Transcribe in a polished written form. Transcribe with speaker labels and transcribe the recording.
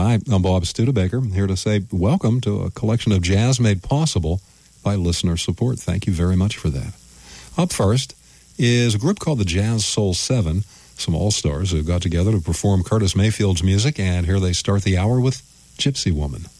Speaker 1: Hi, I'm Bob Studebaker, here to say welcome to a collection of jazz made possible by listener support. Thank you very much for that. Up first is a group called the Jazz Soul 7, some all-stars who got together to perform Curtis Mayfield's music, and here they start the hour with Gypsy Woman.